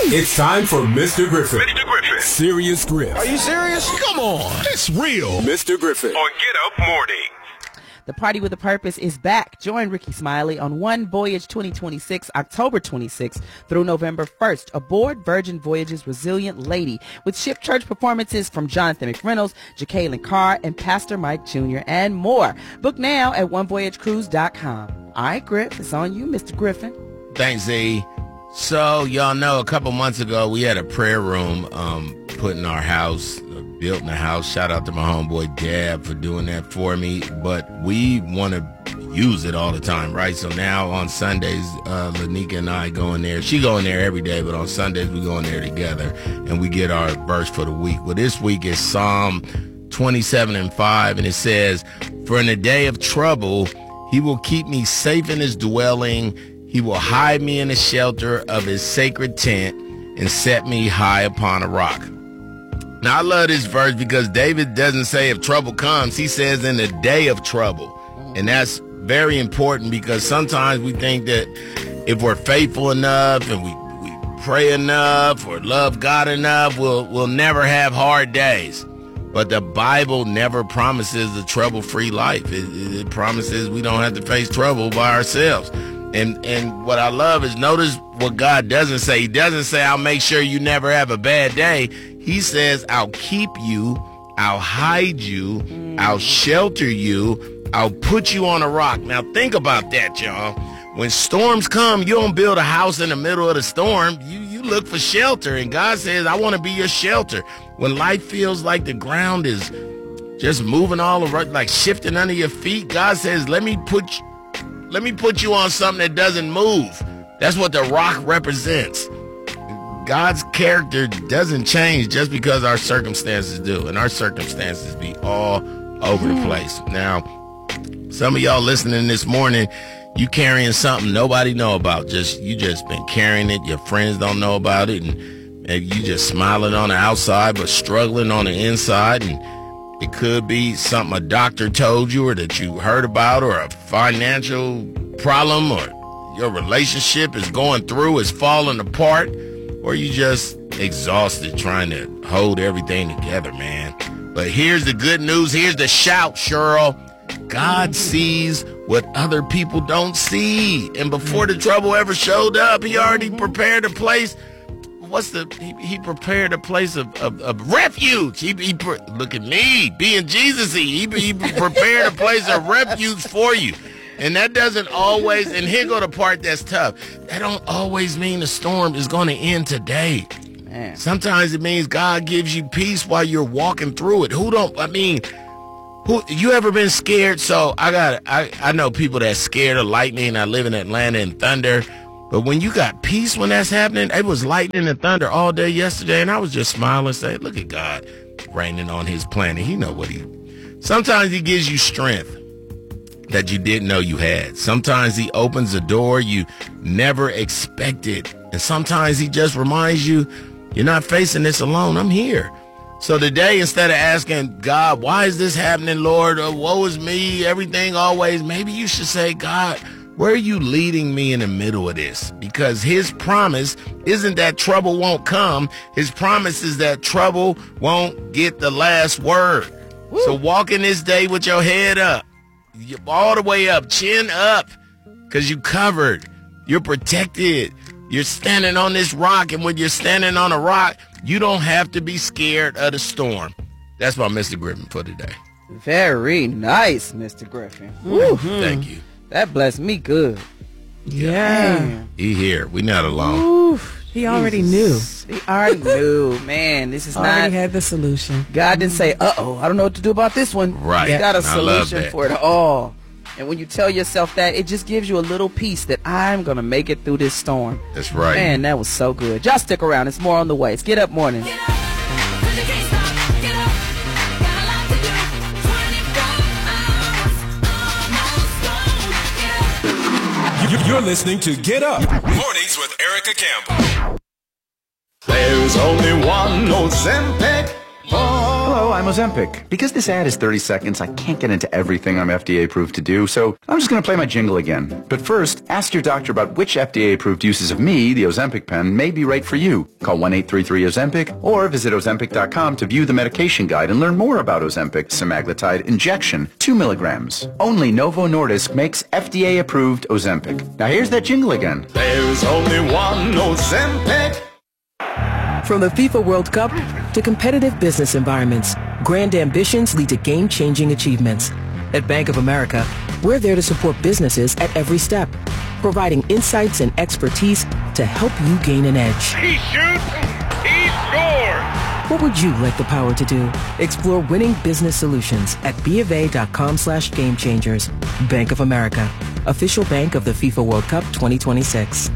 It's time for Mr. Griffin. Mr. Griffin. Serious Griff. Are you serious? Come on. It's real. Mr. Griffin. On Get Up Morning. The Party with a Purpose is back. Join Ricky Smiley on One Voyage 2026, October 26th through November 1st, aboard Virgin Voyage's Resilient Lady, with Ship Church performances from Jonathan McReynolds, Jacqueline Carr, and Pastor Mike Jr., and more. Book now at onevoyagecruise.com. All right, Griff, it's on you, Mr. Griffin. Thanks, Z. So, y'all know a couple months ago, we had a prayer room put in our house, built in the house. Shout out to my homeboy Dab for doing that for me. But we want to use it all the time, right? So now on Sundays, Lanika and I go in there. She go in there every day, but on Sundays we go in there together and we get our verse for the week. Well, this week is Psalm 27:5, and it says, "For in a day of trouble, he will keep me safe in his dwelling. He will hide me in the shelter of his sacred tent and set me high upon a rock." Now, I love this verse because David doesn't say if trouble comes. He says in the day of trouble. And that's very important because sometimes we think that if we're faithful enough and we pray enough or love God enough, we'll never have hard days. But the Bible never promises a trouble-free life. It promises we don't have to face trouble by ourselves. And what I love is notice what God doesn't say. He doesn't say, I'll make sure you never have a bad day. He says, I'll keep you, I'll hide you, I'll shelter you, I'll put you on a rock. Now think about that, y'all. When storms come, you don't build a house in the middle of the storm. You look for shelter. And God says, I want to be your shelter. When life feels like the ground is just moving all around, like shifting under your feet, God says, let me put you on something that doesn't move. That's what the rock represents. God's character doesn't change just because our circumstances do. And our circumstances be all over the place. Now, some of y'all listening this morning, you carrying something nobody know about. You just been carrying it. Your friends don't know about it. And maybe you just smiling on the outside but struggling on the inside. And it could be something a doctor told you or that you heard about, or a financial problem, or your relationship is going through, is falling apart, or you just exhausted trying to hold everything together, man. But here's the good news. Here's the shout, Cheryl. God sees what other people don't see. And before the trouble ever showed up, he already prepared a place. He prepared a place of refuge. Look at me, being Jesus-y. He prepared a place of refuge for you. And that doesn't always, and here go the part that's tough. That don't always mean the storm is going to end today. Man. Sometimes it means God gives you peace while you're walking through it. You ever been scared? So I know people that's scared of lightning. I live in Atlanta and thunder. But when you got peace when that's happening, it was lightning and thunder all day yesterday, and I was just smiling saying, look at God raining on his planet. He know sometimes he gives you strength that you didn't know you had. Sometimes he opens a door you never expected. And sometimes he just reminds you, you're not facing this alone. I'm here. So today, instead of asking God, why is this happening, Lord? Or woe is me, everything always, maybe you should say, God, where are you leading me in the middle of this? Because his promise isn't that trouble won't come. His promise is that trouble won't get the last word. Woo. So walk in this day with your head up, all the way up, chin up, because you covered, you're protected, you're standing on this rock. And when you're standing on a rock, you don't have to be scared of the storm. That's my Mr. Griffin for today. Very nice, Mr. Griffin. Mm-hmm. Thank you. That blessed me good. Yeah. He here. We not alone. Oof. He already knew. He already knew. Man, this is already had the solution. God didn't say, uh-oh, I don't know what to do about this one. Right. He got a solution for it all. And when you tell yourself that, it just gives you a little peace that I'm going to make it through this storm. That's right. Man, that was so good. Y'all stick around. It's more on the way. It's Get Up Morning. Get up. You're listening to Get Up Mornings with Erica Campbell. There's only one Ozempic. Hello, I'm I'm Ozempic. Because this ad is 30 seconds, I can't get into everything I'm FDA approved to do, so I'm just going to play my jingle again. But first, ask your doctor about which FDA approved uses of me, the Ozempic pen, may be right for you. Call 1-833-OZEMPIC or visit Ozempic.com to view the medication guide and learn more about Ozempic semaglutide injection, 2 milligrams. Only Novo Nordisk makes FDA approved Ozempic. Now here's that jingle again. There's only one Ozempic. From the FIFA World Cup to competitive business environments, grand ambitions lead to game-changing achievements. At Bank of America, we're there to support businesses at every step, providing insights and expertise to help you gain an edge. He shoots, he scores! What would you like the power to do? Explore winning business solutions at BofA.com/gamechangers. Bank of America, official bank of the FIFA World Cup 2026.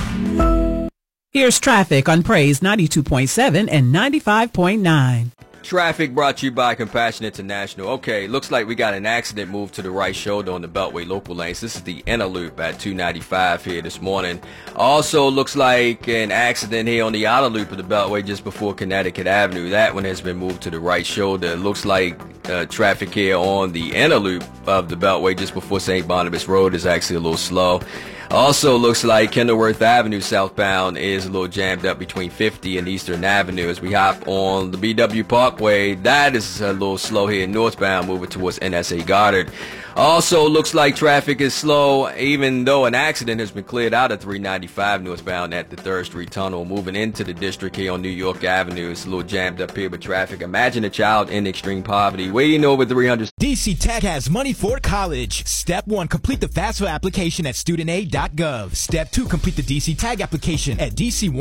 Here's traffic on Praise 92.7 and 95.9. Traffic brought to you by Compassion International. Okay, looks like we got an accident moved to the right shoulder on the Beltway local lanes. This is the inner loop at 295 here this morning. Also looks like an accident here on the outer loop of the Beltway just before Connecticut Avenue. That one has been moved to the right shoulder. It looks like traffic here on the inner loop of the Beltway just before St. Barnabas Road is actually a little slow. Also looks like Kenilworth Avenue southbound is a little jammed up between 50 and Eastern Avenue as we hop on the BW Parkway. That is a little slow here northbound moving towards NSA Goddard. Also looks like traffic is slow even though an accident has been cleared out at 395 northbound at the 3rd Street Tunnel. Moving into the district here on New York Avenue, it's a little jammed up here with traffic. Imagine a child in extreme poverty waiting over 300. DC Tech has money for college. Step 1, complete the FAFSA application at studentaid.gov. Step 2, complete the DC Tag application at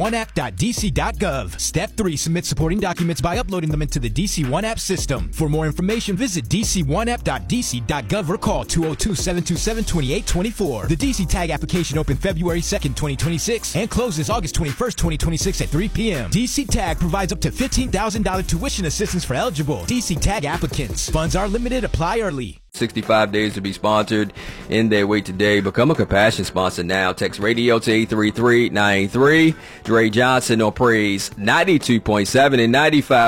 dc1app.dc.gov. Step 3, submit supporting documents by uploading them into the DC One App system. For more information, visit dc1app.dc.gov or call 202-727-2824. The DC Tag application opened February 2nd, 2026 and closes August 21st, 2026 at 3 p.m. DC Tag provides up to $15,000 tuition assistance for eligible DC Tag applicants. Funds are limited. Apply early. 65 days to be sponsored in their way today. Become a Compassion sponsor now. Text radio to 833-983. Dre Johnson on Praise 92.7 and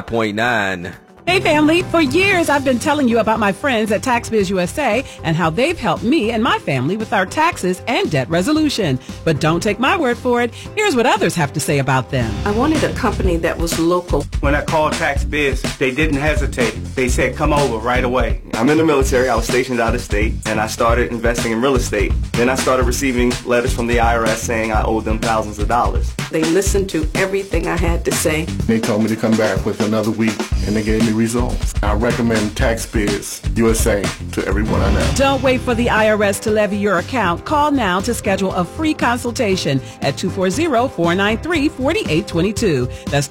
95.9. Hey family, for years I've been telling you about my friends at TaxBiz USA and how they've helped me and my family with our taxes and debt resolution. But don't take my word for it. Here's what others have to say about them. I wanted a company that was local. When I called TaxBiz, they didn't hesitate. They said, come over right away. I'm in the military. I was stationed out of state, and I started investing in real estate. Then I started receiving letters from the IRS saying I owed them thousands of dollars. They listened to everything I had to say. They told me to come back with another week, and they gave me results. I recommend TaxBiz USA to everyone I know. Don't wait for the IRS to levy your account. Call now to schedule a free consultation at 240-493-4822. That's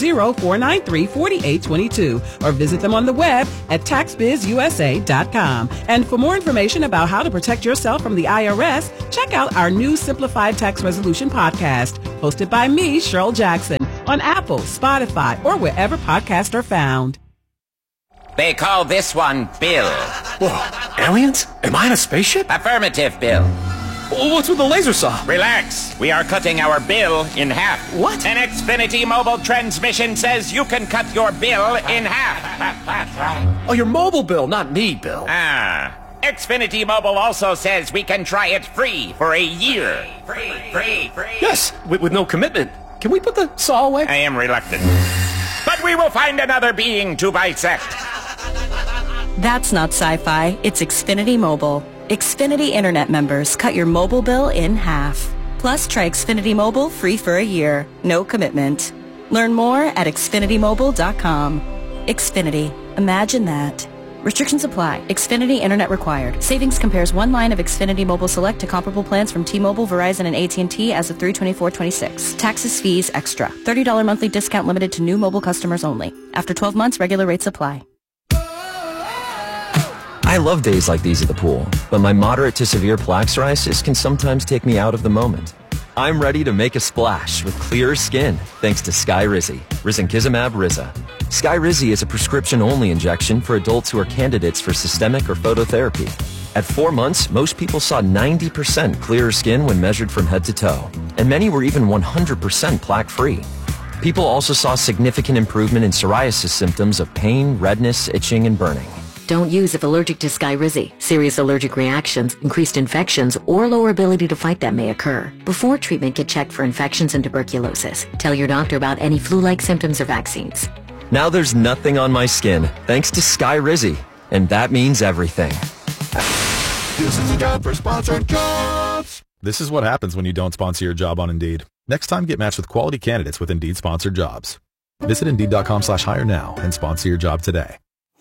240-493-4822. Or visit them on the web at taxbizusa.com. And for more information about how to protect yourself from the IRS, check out our new Simplified Tax Resolution podcast, hosted by me, Cheryl Jackson, on Apple, Spotify, or wherever podcasts are found. They call this one Bill. Whoa, aliens? Am I in a spaceship? Affirmative, Bill. What's with the laser saw? Relax. We are cutting our bill in half. What? An Xfinity mobile transmission says you can cut your bill in half. Oh, your mobile bill, not me, Bill. Ah. Xfinity Mobile also says we can try it free for a year. Free. Yes, with no commitment. Can we put the saw away? I am reluctant. But we will find another being to bisect. That's not sci-fi. It's Xfinity Mobile. Xfinity Internet members cut your mobile bill in half. Plus, try Xfinity Mobile free for a year. No commitment. Learn more at xfinitymobile.com. Xfinity. Imagine that. Restrictions apply. Xfinity Internet required. Savings compares one line of Xfinity Mobile Select to comparable plans from T-Mobile, Verizon, and AT&T as of 3/24/26. Taxes, fees, extra. $30 monthly discount limited to new mobile customers only. After 12 months, regular rates apply. I love days like these at the pool, but my moderate to severe plaque psoriasis can sometimes take me out of the moment. I'm ready to make a splash with clearer skin thanks to Skyrizi, Risankizumab Riza. Skyrizi is a prescription-only injection for adults who are candidates for systemic or phototherapy. At 4 months, most people saw 90% clearer skin when measured from head to toe, and many were even 100% plaque-free. People also saw significant improvement in psoriasis symptoms of pain, redness, itching, and burning. Don't use if allergic to Skyrizi. Serious allergic reactions, increased infections, or lower ability to fight them may occur. Before treatment, get checked for infections and tuberculosis. Tell your doctor about any flu-like symptoms or vaccines. Now there's nothing on my skin, thanks to Skyrizi. And that means everything. This is a job for sponsored jobs. This is what happens when you don't sponsor your job on Indeed. Next time, get matched with quality candidates with Indeed sponsored jobs. Visit Indeed.com/hire now and sponsor your job today.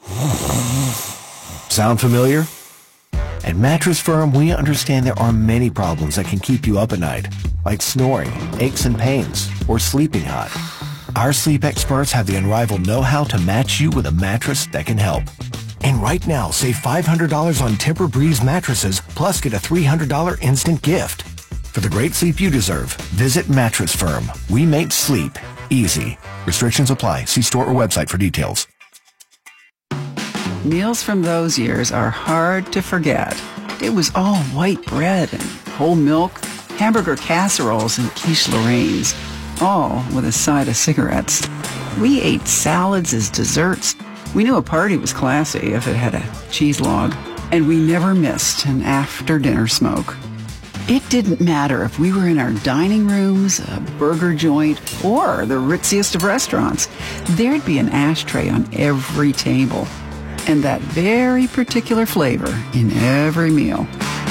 Sound familiar? At Mattress Firm, we understand there are many problems that can keep you up at night, like snoring, aches and pains, or sleeping hot. Our sleep experts have the unrivaled know-how to match you with a mattress that can help. And right now, save $500 on Tempur-Breeze mattresses, plus get a $300 instant gift. For the great sleep you deserve, visit Mattress Firm. We make sleep easy. Restrictions apply. See store or website for details. Meals from those years are hard to forget. It was all white bread and whole milk, hamburger casseroles and quiche Lorraines, all with a side of cigarettes. We ate salads as desserts. We knew a party was classy if it had a cheese log, and we never missed an after-dinner smoke. It didn't matter if we were in our dining rooms, a burger joint, or the ritziest of restaurants. There'd be an ashtray on every table, and that very particular flavor in every meal.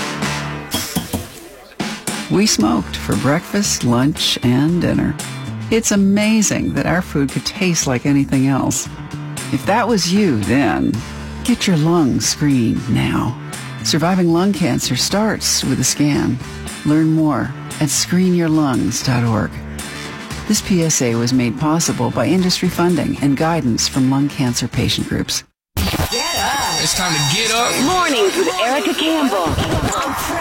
We smoked for breakfast, lunch, and dinner. It's amazing that our food could taste like anything else. If that was you then, get your lungs screened now. Surviving lung cancer starts with a scan. Learn more at screenyourlungs.org. This PSA was made possible by industry funding and guidance from lung cancer patient groups. It's time to get up. Mornings with Erica Campbell.